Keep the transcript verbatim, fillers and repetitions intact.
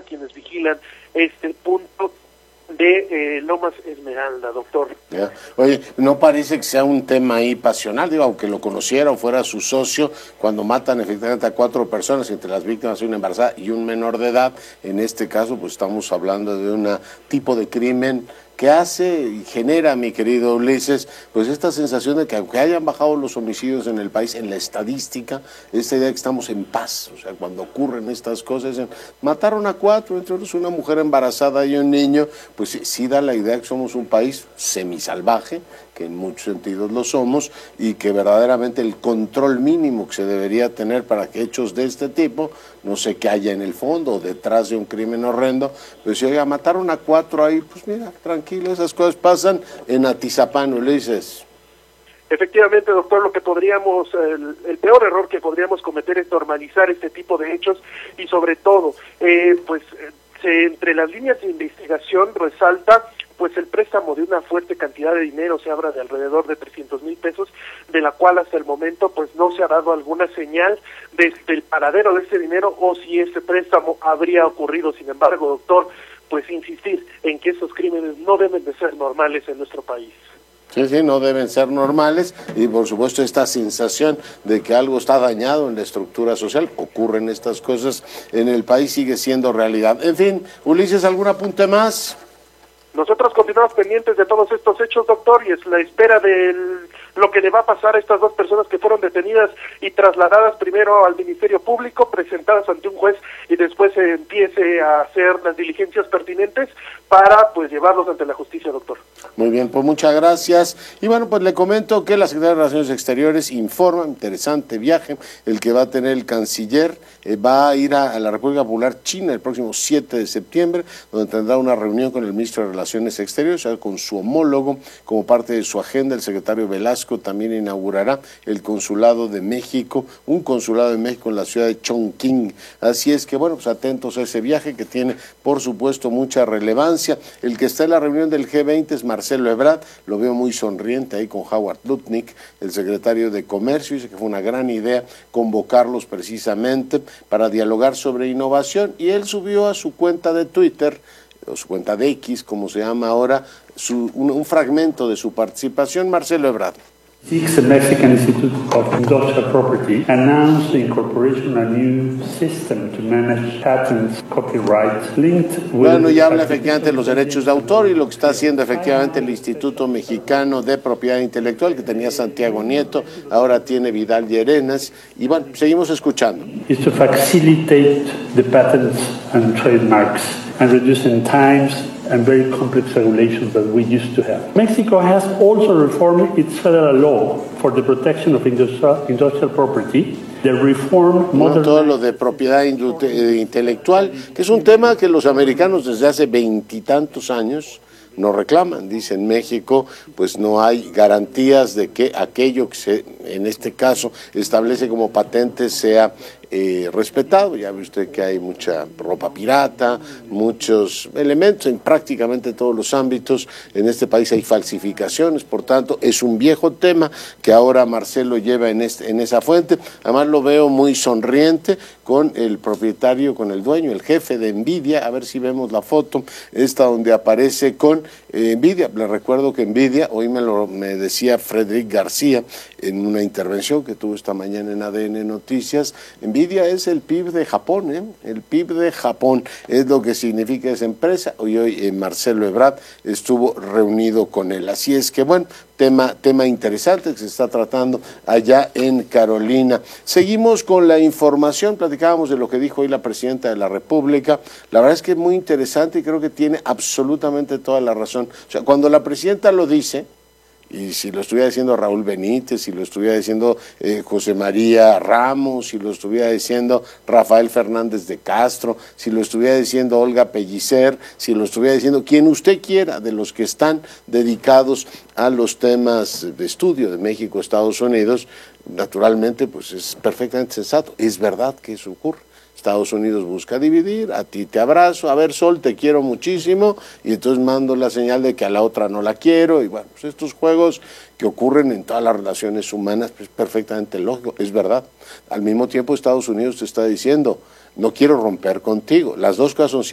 quienes vigilan este punto de eh, Lomas Esmeralda, doctor. Yeah. Oye, no parece que sea un tema ahí pasional, digo, aunque lo conociera o fuera su socio, cuando matan efectivamente a cuatro personas, entre las víctimas hay una embarazada y un menor de edad, en este caso pues estamos hablando de un tipo de crimen que hace y genera, mi querido Ulises, pues esta sensación de que aunque hayan bajado los homicidios en el país, en la estadística, esta idea de que estamos en paz, o sea, cuando ocurren estas cosas, mataron a cuatro, entre otros una mujer embarazada y un niño, pues sí, sí da la idea que somos un país semisalvaje, que en muchos sentidos lo somos, y que verdaderamente el control mínimo que se debería tener para que hechos de este tipo, no sé qué haya en el fondo o detrás de un crimen horrendo, pues si oiga, mataron a cuatro ahí, pues mira, tranquilo, esas cosas pasan en Atizapán, Ulises. Efectivamente, doctor, lo que podríamos, el, el peor error que podríamos cometer es normalizar este tipo de hechos y sobre todo, eh, pues se, entre las líneas de investigación resalta pues el préstamo de una fuerte cantidad de dinero, se habla de alrededor de trescientos mil pesos, de la cual hasta el momento pues no se ha dado alguna señal desde el paradero de ese dinero o si ese préstamo habría ocurrido. Sin embargo, doctor, pues insistir en que esos crímenes no deben de ser normales en nuestro país. Sí, sí, no deben ser normales y por supuesto esta sensación de que algo está dañado en la estructura social, ocurren estas cosas en el país, sigue siendo realidad. En fin, Ulises, ¿algún apunte más? Nosotros continuamos pendientes de todos estos hechos, doctor, y es la espera de lo que le va a pasar a estas dos personas que fueron detenidas y trasladadas primero al Ministerio Público, presentadas ante un juez y después se empiece a hacer las diligencias pertinentes para pues llevarlos ante la justicia, doctor. Muy bien, pues muchas gracias. Y bueno, pues le comento que la Secretaría de Relaciones Exteriores informa, interesante viaje, el que va a tener el canciller, eh, va a ir a, a la República Popular China el próximo siete de septiembre, donde tendrá una reunión con el ministro de Relaciones Exteriores, o sea, con su homólogo, como parte de su agenda. El secretario Velasco también inaugurará el consulado de México, un consulado de México en la ciudad de Chongqing. Así es que, bueno, pues atentos a ese viaje que tiene, por supuesto, mucha relevancia. El que está en la reunión del G veinte es Marcelo Ebrard, lo veo muy sonriente ahí con Howard Lutnick, el secretario de Comercio, dice que fue una gran idea convocarlos precisamente para dialogar sobre innovación, y él subió a su cuenta de Twitter, o su cuenta de X, como se llama ahora, su, un, un fragmento de su participación. Marcelo Ebrard. The Mexican Institute of Industrial Property announced the incorporation of a new system to manage patents, copyright, linked with... Bueno, ya habla efectivamente de los derechos de autor y lo que está haciendo efectivamente el Instituto Mexicano de Propiedad Intelectual, que tenía Santiago Nieto, ahora tiene Vidal Llerenas, y bueno, seguimos escuchando. Is to facilitate the patents and trademarks and reducing times and very complex regulations that we used to have. Mexico has also reformed its federal law for the protection of industrial, industrial property. The reform no, todo lo de propiedad intelectual, que es un tema que los americanos desde hace veintitantos años no reclaman. Dice, en México pues no hay garantías de que aquello que se, en este caso, establece como patente sea eh, respetado. Ya ve usted que hay mucha ropa pirata, muchos elementos en prácticamente todos los ámbitos. En este país hay falsificaciones, por tanto es un viejo tema que ahora Marcelo lleva en, este, en esa fuente. Además lo veo muy sonriente con el propietario, con el dueño, el jefe de Nvidia. A ver si vemos la foto, esta donde aparece con eh, Nvidia. Le recuerdo que Nvidia, hoy me lo me decía Frederick García en una intervención que tuvo esta mañana en A D N Noticias, Nvidia es el P I B de Japón, ¿eh? El P I B de Japón es lo que significa esa empresa. Hoy, hoy eh, Marcelo Ebrard estuvo reunido con él. Así es que, bueno, tema, tema interesante que se está tratando allá en Carolina. Seguimos con la información, platicábamos de lo que dijo hoy la Presidenta de la República. La verdad es que es muy interesante y creo que tiene absolutamente toda la razón. O sea, cuando la Presidenta lo dice, y si lo estuviera diciendo Raúl Benítez, si lo estuviera diciendo eh, José María Ramos, si lo estuviera diciendo Rafael Fernández de Castro, si lo estuviera diciendo Olga Pellicer, si lo estuviera diciendo quien usted quiera de los que están dedicados a los temas de estudio de México, Estados Unidos, naturalmente pues es perfectamente sensato, es verdad que eso ocurre. Estados Unidos busca dividir, a ti te abrazo, a ver Sol, te quiero muchísimo, y entonces mando la señal de que a la otra no la quiero, y bueno, pues estos juegos que ocurren en todas las relaciones humanas, pues perfectamente lógico, es verdad. Al mismo tiempo Estados Unidos te está diciendo, no quiero romper contigo, las dos cosas son